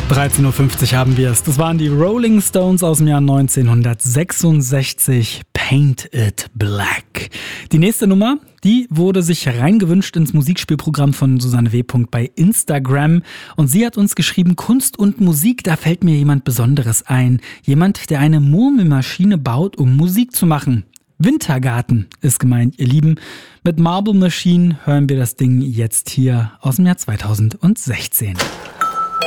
13.50 Uhr haben wir es. Das waren die Rolling Stones aus dem Jahr 1966. Paint It Black. Die nächste Nummer, die wurde sich reingewünscht ins Musikspielprogramm von Susanne W. bei Instagram. Und sie hat uns geschrieben, Kunst und Musik, da fällt mir jemand Besonderes ein. Jemand, der eine Murmelmaschine baut, um Musik zu machen. Wintergarten ist gemeint, ihr Lieben. Mit Marble Machine hören wir das Ding jetzt hier aus dem Jahr 2016.